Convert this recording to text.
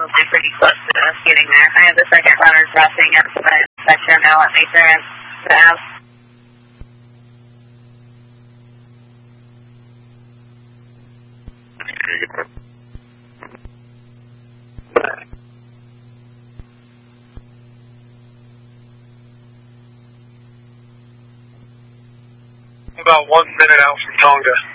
probably pretty close to us getting there. I have the second runner crossing up to my inspection now. Let me turn the house. About 1 minute out from Tonga.